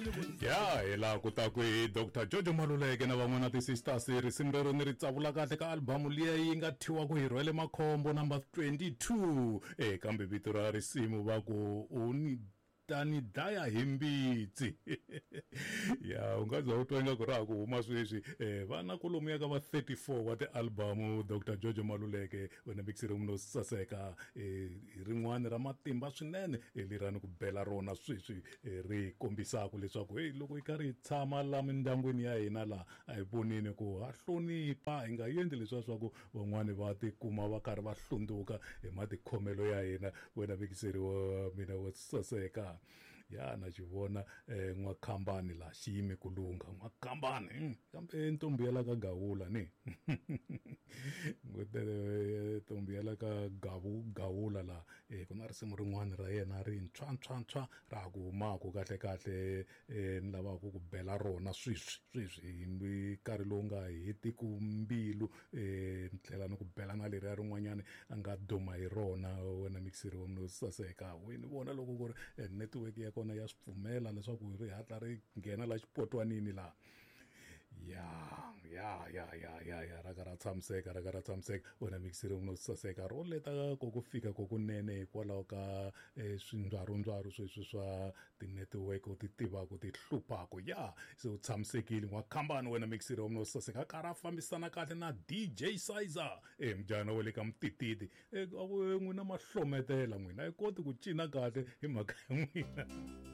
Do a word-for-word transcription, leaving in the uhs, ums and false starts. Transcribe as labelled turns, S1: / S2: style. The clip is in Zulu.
S1: ya hela ku ta kwi Doctor Jojo Maluleke na van'wana ti-sister series rero ni ri tsavula kahle ka album liya yi nga thiwa ku hi rhwele makhombo number twenty-two eh kambe vito ra risimu va ku uni tani daya himbitsi ya ungaza utwenga ku ra ku huma sweswi eh vana kolomu ka va thirty-four wa ti-album Doctor Jojo Maluleke wena mixire mno saseka eh rin'wana ra matimba swinene lirani ku bela rona sweswi ri kombisaka leswaku hey loko i karhi tshama la mindangweni ya hina la a hi vonini ku ha hlonipa hi nga endli leswa swa ku van'wani va ti kuma va karhi va hlunduka hi matikhomelo ya hina wena mixire wa mina wa saseka ya na xivona eh n'wakhambani la xiyimi kulunga n'wakhambani kambe ntombi yala ka gawula ni ngotele ntombi yala ka gavu gawula la eh ku na risimu rin'wana ra yena ri ntshwa ntshwa ntshwa ra ku humaka kahle kahle eh ni lava ku ku bela rona swiswi swiswi hi nkarhi lowu nga heti ku mbilu eh ni tlhela ni ku bela na leri ya rin'wanyana a nga duma hi rona wena mixiri wa mno saseka wena vona loko ku ri network ya kona ya swipfumela leswaku ri hatla ri nghena la xipotwanini la ya ya ya ya ya ya raka ra tshamiseka raka ra tshamiseka wena mixire mno saseka ro leta ko ku fika ko kunene hikwalaho ka swindzwarundzwaru sweswi swa ti-network u ti tivaka ti hluphako ya se u tshamisekile n'wakhambani wena mixire mno saseka ka ra fambisana kahle na D J Sizer eh mjana wa le ka mtititi eh n'wina mahlometela n'wina a yi koti ku cina kahle hi mhaka ya n'wina